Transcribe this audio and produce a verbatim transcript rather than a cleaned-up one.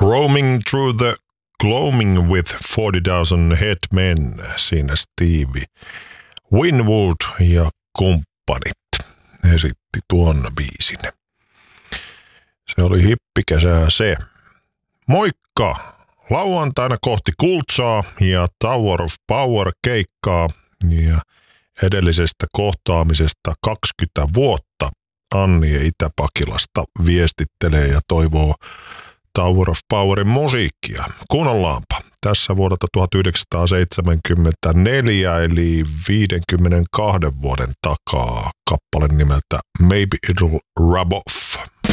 Roaming through the gloaming with forty thousand head men, siinä Stevie Winwood ja kumppanit esitti tuon biisin. Se oli hippikesää se. Moikka! Lauantaina kohti Kultsaa ja Tower of Power keikkaa ja edellisestä kohtaamisesta kaksikymmentä vuotta Anni Itä-Pakilasta viestittelee ja toivoo Tower of Powerin musiikkia. Kuunnellaanpa. Tässä vuodelta tuhatyhdeksänsataaseitsemänkymmentäneljä eli viidenkymmenenkahden vuoden takaa kappale nimeltä Maybe It'll Rub Off.